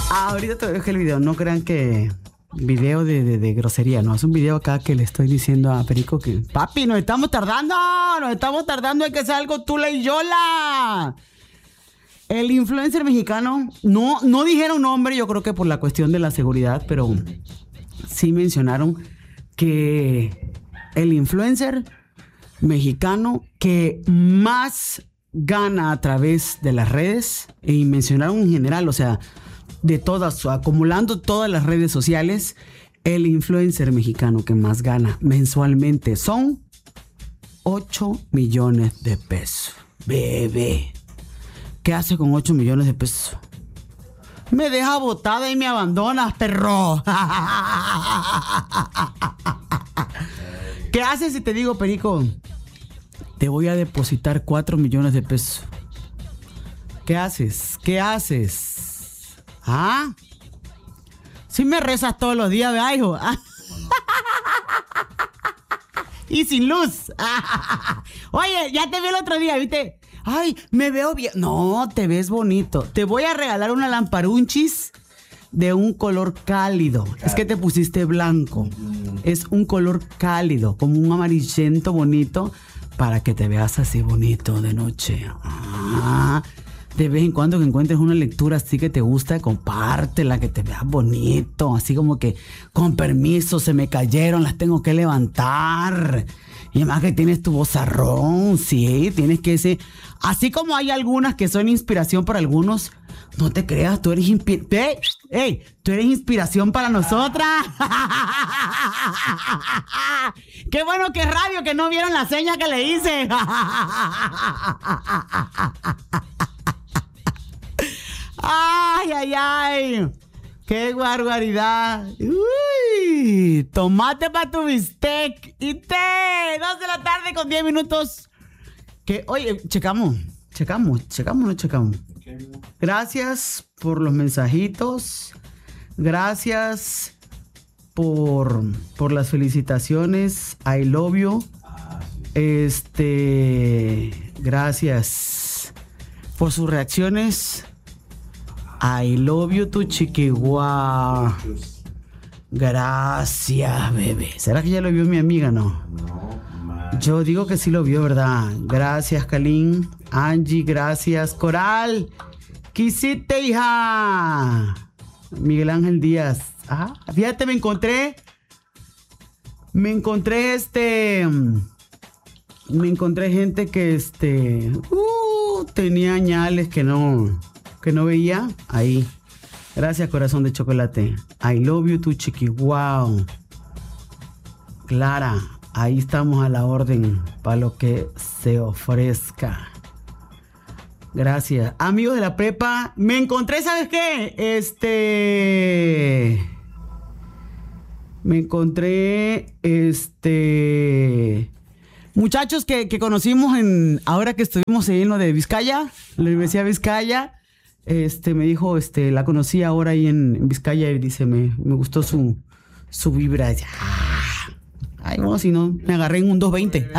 Ahorita te dejo el video. No crean que video de grosería, no. Es un video acá que le estoy diciendo a Perico que... Papi, nos estamos tardando. Hay que hacer algo Tula y Yola. El influencer mexicano, no dijeron nombre, yo creo que por la cuestión de la seguridad, pero sí mencionaron que el influencer mexicano que más gana a través de las redes, y mencionaron en general, o sea, de todas, acumulando todas las redes sociales, el influencer mexicano que más gana mensualmente son 8 millones de pesos. Bebé, ¿qué hace con 8 millones de pesos? Me deja botada y me abandonas, perro. ¿Qué haces si te digo, Perico? Te voy a depositar 4 millones de pesos. ¿Qué haces? ¿Ah? Si me rezas todos los días, ¿verdad, hijo? Y sin luz. Oye, ya te vi el otro día, ¿viste? Ay, me veo bien. No, te ves bonito. Te voy a regalar una lamparunchis de un color cálido. Es que te pusiste blanco. Es un color cálido, como un amarillento bonito, para que te veas así bonito de noche. De vez en cuando que encuentres una lectura así que te gusta, compártela, que te veas bonito, así como que con permiso, se me cayeron, las tengo que levantar. Y además que tienes tu vozarrón, sí, tienes que ser. Así como hay algunas que son inspiración para algunos, no te creas, tú eres tú eres inspiración para nosotras. Qué bueno que es radio, que no vieron la seña que le hice. Ay. ¡Qué barbaridad! ¡Uy! Tomate para tu bistec. Y 2 de la tarde con 10 minutos. Que, oye, checamos, no checamos. Gracias por los mensajitos. Gracias por las felicitaciones. I love you. Gracias por sus reacciones. I love you, tu chiquigua. Gracias, bebé. ¿Será que ya lo vio mi amiga? No. Yo digo que sí lo vio, ¿verdad? Gracias, Kalin. Angie, gracias. Coral, ¿qué hiciste, hija? Miguel Ángel Díaz. Fíjate, me encontré gente que tenía añales que no veía. Ahí. Gracias, corazón de chocolate. I love you, tu chiqui. Wow. Clara, ahí estamos a la orden para lo que se ofrezca. Gracias. Amigos de la prepa, me encontré, ¿sabes qué? Me encontré, muchachos que conocimos ahora que estuvimos en lo de Vizcaya, la Universidad de Vizcaya. Me dijo, la conocí ahora ahí en Vizcaya, y dice, me gustó su vibra. Dice, ay, bueno, si no, me agarré en un 220.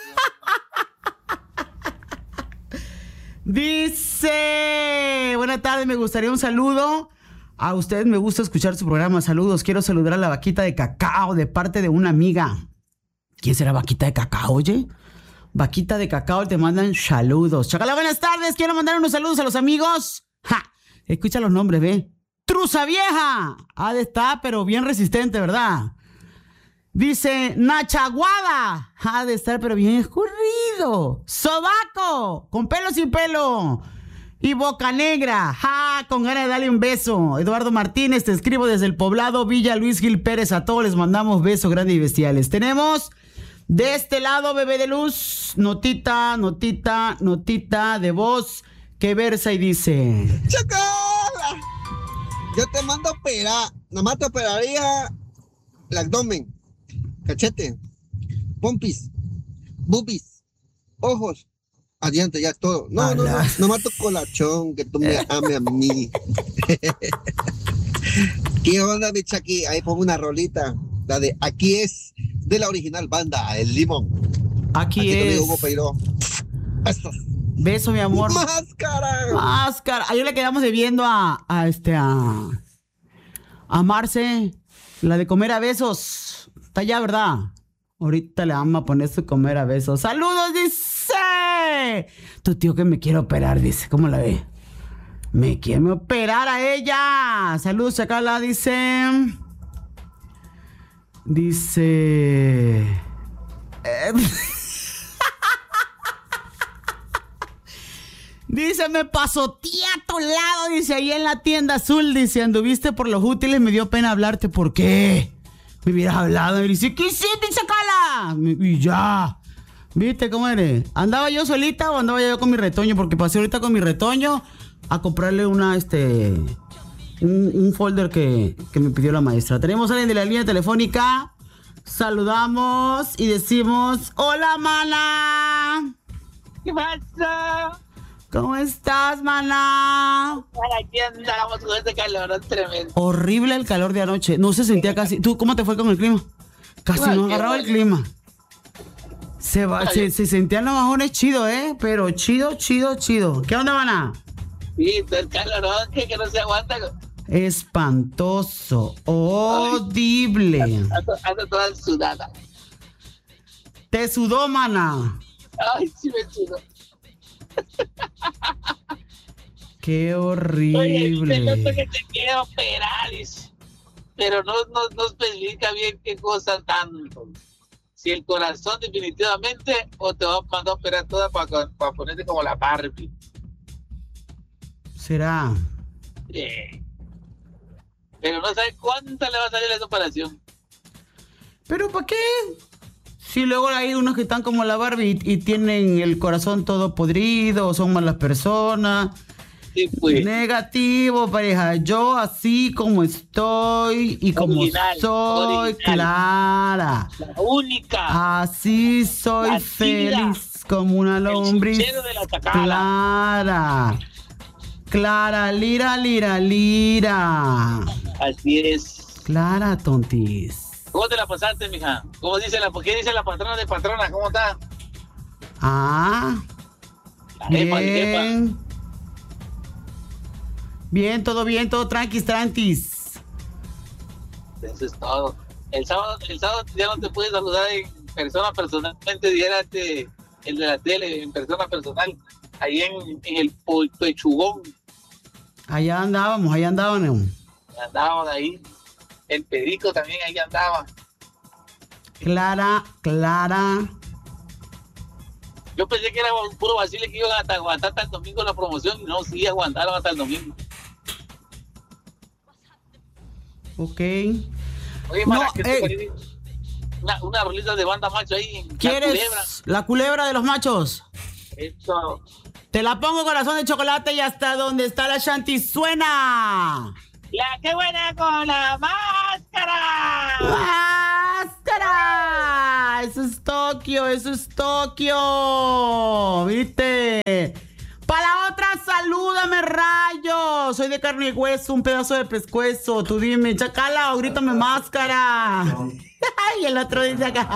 Dice, buenas tardes, me gustaría un saludo. A ustedes me gusta escuchar su programa. Saludos, quiero saludar a la Vaquita de Cacao de parte de una amiga. ¿Quién será Vaquita de Cacao, oye? Vaquita de Cacao, te mandan saludos. Chacala, buenas tardes, quiero mandar unos saludos a los amigos. Escucha los nombres, ve. Truza Vieja, ha de estar, pero bien resistente, ¿verdad? Dice Nachaguada, ha de estar, pero bien escurrido. Sobaco, con pelo sin pelo. Y Boca Negra, con ganas de darle un beso. Eduardo Martínez, te escribo desde el poblado Villa Luis Gil Pérez. A todos les mandamos besos grandes y bestiales. Tenemos de este lado, bebé de luz, notita de voz que versa y dice: ¡Chacala! Yo te mando a operar. Nada más te operaría el abdomen, cachete, pompis, boobies, ojos. Adiante, ya es todo. No, nomás tu colachón, que tú me ames a mí. ¿Qué onda, mi Chaki? Ahí pongo una rolita, la de Aquí es, de la original banda El Limón. Aquí es. Hugo Peiró. Esto. Beso, mi amor. Máscara. Máscara. Ayer le quedamos debiendo a Marce, la de comer a besos. Está ya, ¿verdad? Ahorita le vamos a poner su comer a besos. ¡Saludos! Dice. Tu tío que me quiere operar, dice. ¿Cómo la ve? Me quiere operar a ella. Saludos, Chacala, dice. Dice. Dice, me pasoteé a tu lado, dice, ahí en la tienda azul, dice, anduviste por los útiles, me dio pena hablarte, ¿por qué? Me hubieras hablado, y dice, ¿qué hiciste, Chacala? Y ya, ¿viste cómo eres? ¿Andaba yo solita o andaba yo con mi retoño? Porque pasé ahorita con mi retoño a comprarle un folder que me pidió la maestra. Tenemos a alguien de la línea telefónica, saludamos y decimos, hola, mana. ¿Qué pasa? ¿Cómo estás, mana? Aquí andamos con este calor tremendo. Horrible el calor de anoche. No se sentía casi. ¿Tú cómo te fue con el clima? Casi no agarraba el clima. Se sentían los bajones chido, pero chido. ¿Qué onda, mana? Sí, el calorón que no se aguanta. Espantoso. Horrible. Ando toda sudada. ¿Te sudó, mana? Ay, sí me sudó. Qué horrible. Oye, noto que te quiere operar, pero no especifica bien qué cosa tanto. Si el corazón definitivamente o te va a mandar a operar toda para ponerte como la Barbie. ¿Será? Pero no sabes cuánta le va a salir esa operación. ¿Pero para qué? Si luego hay unos que están como la Barbie y tienen el corazón todo podrido o son malas personas. Sí, pues. Negativo, pareja. Yo así como estoy y como soy, Clara. La única. Así soy la feliz como una lombriz. De la Clara, lira. Así es. Clara, tontis. ¿Cómo te la pasaste, mija? ¿Qué dice la patrona de patrona? ¿Cómo está? Bien. Bien, todo tranquis. Eso es todo. El sábado ya no te puedes saludar en persona personalmente, diérate el de la tele en persona personal, ahí en el Pechugón. Allá andábamos. Andábamos ahí. El Perico también ahí andaba. Clara. Yo pensé que era un puro vacile que iban a aguantar hasta el domingo la promoción y no, sí aguantaron hasta el domingo. Ok. Oye, Mara, una rolita de banda macho ahí. ¿Quieres la culebra de los machos? Eso. Te la pongo, corazón de chocolate, y hasta donde está la Shanti suena. La que buena con la máscara. ¡Máscara! Eso es Tokio. ¿Viste? Para la otra, salúdame, rayo. Soy de carne y hueso, un pedazo de pescuezo. Tú dime, Chacala, o grítame máscara. Y el otro dice acá.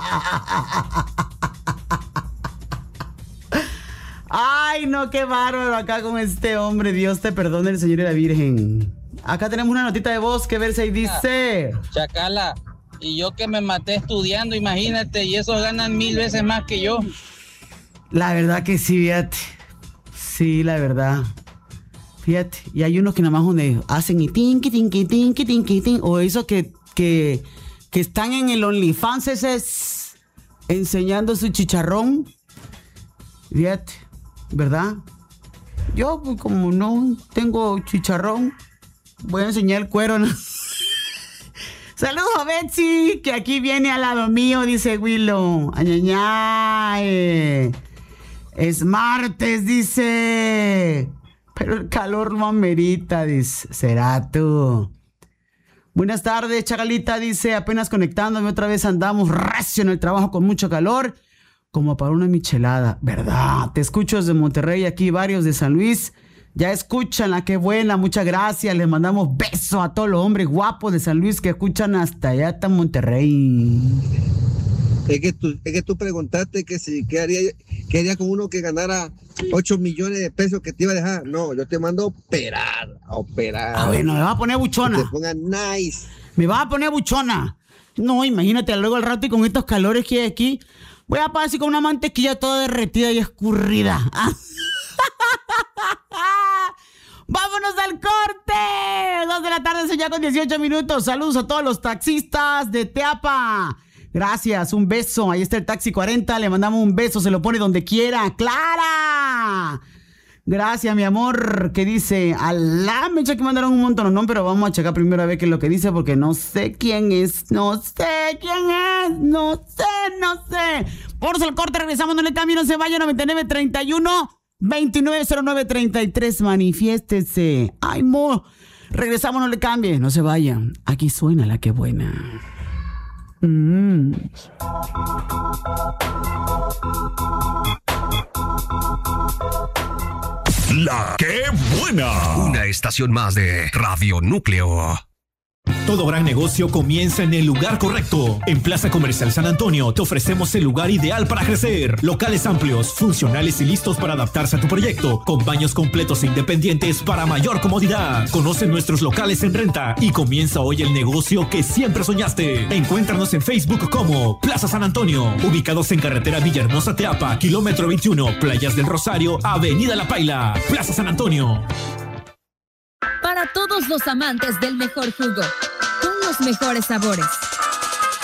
Ay, no, qué bárbaro acá con este hombre. Dios te perdone, el Señor y la Virgen. Acá tenemos una notita de voz que verse y dice: Chacala, y yo que me maté estudiando, imagínate, y esos ganan 1000 veces más que yo. La verdad que sí, fíjate. Sí, la verdad. Fíjate, y hay unos que nada más donde hacen y tinqui, o esos que están en el OnlyFans enseñando su chicharrón. Fíjate, ¿verdad? Yo, pues, como no tengo chicharrón, voy a enseñar el cuero, ¿no? Saludos a Betsy, que aquí viene al lado mío, dice Willow. Añañay. Es martes, dice. Pero el calor no amerita, dice. Será tú. Buenas tardes, Chacalita, dice. Apenas conectándome, otra vez andamos recio en el trabajo con mucho calor, como para una michelada. ¿Verdad? Te escucho desde Monterrey, aquí varios de San Luis. Ya escuchan la que buena, muchas gracias. Les mandamos besos a todos los hombres guapos de San Luis que escuchan hasta allá, hasta Monterrey. Es que tú preguntaste que si qué haría con uno que ganara 8 millones de pesos que te iba a dejar. No, yo te mando a operar. Bueno, me vas a poner buchona. Que te ponga nice. Me vas a poner buchona. No, imagínate, luego al rato y con estos calores que hay aquí, voy a pasar así con una mantequilla toda derretida y escurrida. ¡Vámonos al corte! 2 de la tarde, son ya con 18 minutos. Saludos a todos los taxistas de Teapa. Gracias, un beso. Ahí está el taxi 40, le mandamos un beso, se lo pone donde quiera. ¡Clara! Gracias, mi amor. ¿Qué dice? Alá, me echa que mandaron un montón, no, pero vamos a checar primero a ver qué es lo que dice, porque no sé quién es. No sé quién es. No sé. Por el corte, regresamos, no le cambie, no se vaya. 9931-290933. Manifiéstese. Ay, mo. Regresamos, no le cambie, no se vaya. Aquí suena la que buena. La que buena. Una estación más de Radio Núcleo. Todo gran negocio comienza en el lugar correcto. En Plaza Comercial San Antonio te ofrecemos el lugar ideal para crecer. Locales amplios, funcionales y listos para adaptarse a tu proyecto, con baños completos e independientes para mayor comodidad. Conoce nuestros locales en renta y comienza hoy el negocio que siempre soñaste. Encuéntranos en Facebook como Plaza San Antonio, ubicados en carretera Villahermosa Teapa, kilómetro 21, Playas del Rosario, Avenida La Paila. Plaza San Antonio. Para todos los amantes del mejor jugo, con los mejores sabores.